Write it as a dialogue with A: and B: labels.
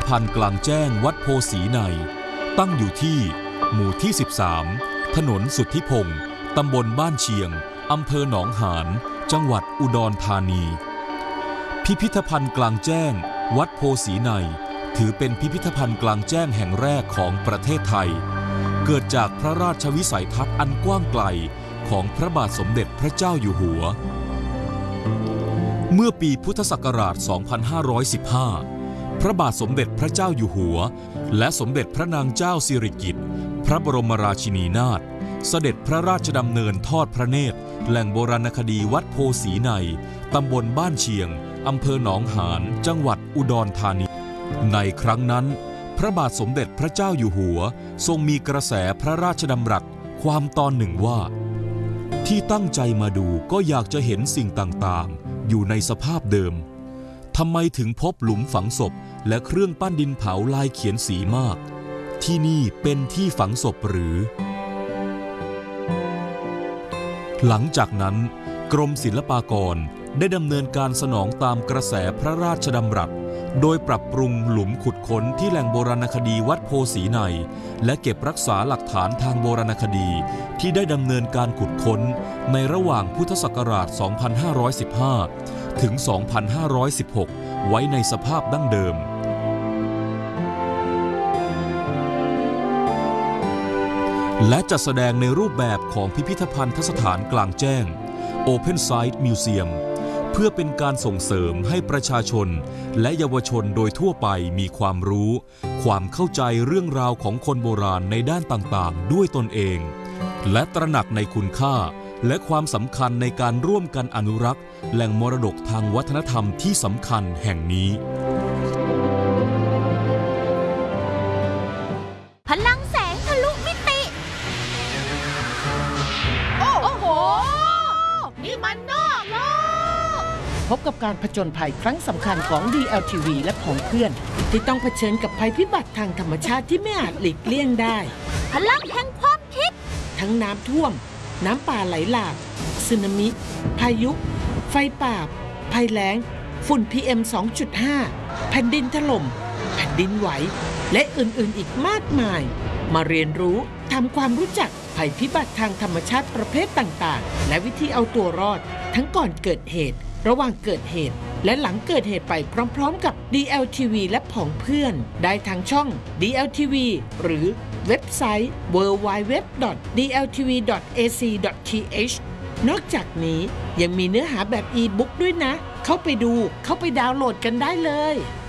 A: ภัณฑ์กลางแจ้งวัดโพสีในตั้งอยู่ที่หมู่ที่13ถนนสุทธิพงศ์ตำบลบ้านเชียงอำเภอหนองหานจังหวัดอุดรธานีพิพิธภัณฑ์กลางแจ้งวัดโพสีในถือเป็นพิพิธภัณฑ์กลางแจ้งแห่งแรกของประเทศไทยเกิดจากพระราชวิสัยทัศน์อันกว้างไกลของพระบาทสมเด็จพระเจ้าอยู่หัวเมื่อปีพุทธศักราช 2515 พระบาทสมเด็จพระเจ้าอยู่หัวและสมเด็จพระนางเจ้าสิริกิติ์พระบรมราชินีนาถเสด็จพระราชดำเนินทอดพระเนตรแหล่งโบราณคดีวัดโพสีในตำบลบ้านเชียงอำเภอหนองหานจังหวัดอุดรธานีในครั้งนั้นพระบาทสมเด็จพระเจ้าอยู่หัวทรงมีกระแสพระราชดำรัสความตอนหนึ่งว่าที่ตั้งใจมาดูก็อยากจะเห็นสิ่งต่างๆอยู่ในสภาพเดิมทำไมถึงพบหลุมฝังศพและเครื่องปั้นดินเผาลายเขียนสีมากที่นี่เป็นที่ฝังศพหรือหลังจากนั้นกรมศิลปากรได้ดำเนินการสนองตามกระแสพระราชดำรัสโดยปรับปรุงหลุมขุดค้นที่แหล่งโบราณคดีวัดโพสีในและเก็บรักษาหลักฐานทางโบราณคดีที่ได้ดำเนินการขุดค้นในระหว่างพุทธศักราช 2515 ถึง 2516 ไว้ในสภาพดั้งเดิมและจัดแสดงในรูปแบบของพิพิธภัณฑสถานกลางแจ้ง Open Site Museum เพื่อเป็นการส่งเสริมให้ประชาชนและเยาวชนโดยทั่วไปมีความรู้ความเข้าใจเรื่องราวของคนโบราณในด้านต่างๆด้วยตนเองและตระหนักในคุณค่าและความสำคัญในการร่วมกันอนุรักษ์แหล่งมรดกทางวัฒนธรรมที่สำคัญแห่งนี้
B: พลังแสงทะลุมิติโอ้โหนี่มันนอกโลก
C: พบกับการผจญภัยครั้งสำคัญของ DLTV และของเพื่อนที่ต้องเผชิญกับภัยพิบัติทางธรรมชาติที่ไม่อาจหลีกเลี่ยงได้
B: พลังแห่งความคิด
C: ทั้งน้ำท่วมน้ำป่าไหลหลากสึนามิพายุไฟป่าภัยแล้งฝุ่น PM 2.5 แผ่นดินถล่มแผ่นดินไหวและอื่นๆอีกมากมายมาเรียนรู้ทำความรู้จักภัยพิบัติทางธรรมชาติประเภทต่างๆและวิธีเอาตัวรอดทั้งก่อนเกิดเหตุระหว่างเกิดเหตุและหลังเกิดเหตุไปพร้อมๆกับ DLTV และผองเพื่อนได้ทางช่อง DLTV หรือเว็บไซต์ www.dltv.ac.th นอกจากนี้ยังมีเนื้อหาแบบอีบุ๊กด้วยนะเข้าไปดูเข้าไปดาวน์โหลดกันได้เลย